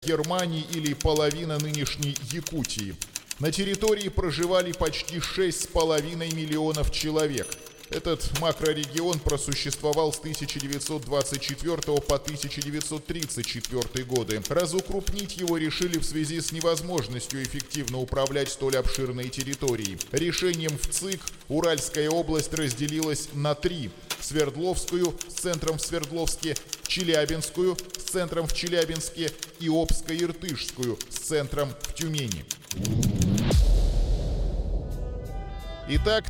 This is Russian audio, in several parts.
Германии или половина нынешней Якутии. На территории проживали почти 6,5 миллионов человек. Этот макрорегион просуществовал с 1924 по 1934 годы. Разукрупнить его решили в связи с невозможностью эффективно управлять столь обширной территорией. Решением в ЦИК Уральская область разделилась на 3. Свердловскую с центром в Свердловске, Челябинскую с центром в Челябинске и Обско-Иртышскую с центром в Тюмени. Итак,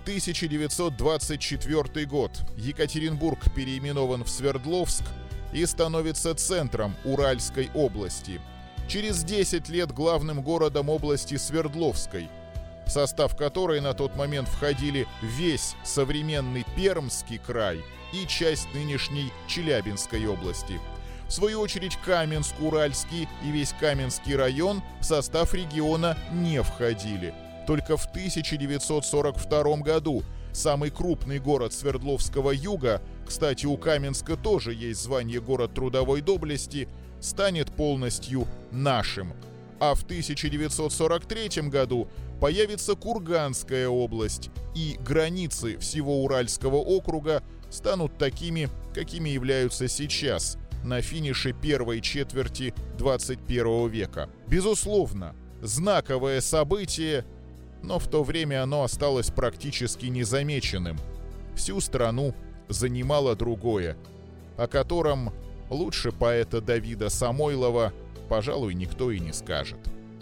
1924 год. Екатеринбург переименован в Свердловск и становится центром Уральской области. Через 10 лет главным городом области Свердловской, в состав которой на тот момент входили весь современный Пермский край и часть нынешней Челябинской области. В свою очередь Каменск-Уральский и весь Каменский район в состав региона не входили. Только в 1942 году самый крупный город Свердловского юга, кстати, у Каменска тоже есть звание «Город трудовой доблести», станет полностью нашим. А в 1943 году появится Курганская область, и границы всего Уральского округа станут такими, какими являются сейчас, на финише первой четверти 21 века. Безусловно, знаковое событие, но в то время оно осталось практически незамеченным. Всю страну занимало другое, о котором лучше поэта Давида Самойлова, пожалуй, никто и не скажет.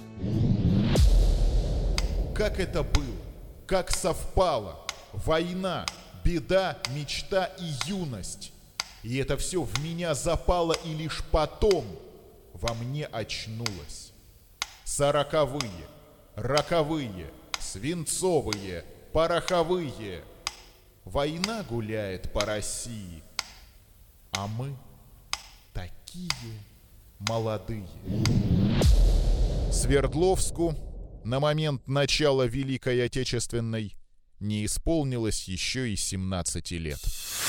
Как это было, как совпало, война, беда, мечта и юность. И это все в меня запало, и лишь потом во мне очнулось. 40-е, роковые, свинцовые, пороховые. Война гуляет по России, а мы такие молодые. Свердловску на момент начала Великой Отечественной не исполнилось еще и 17 лет.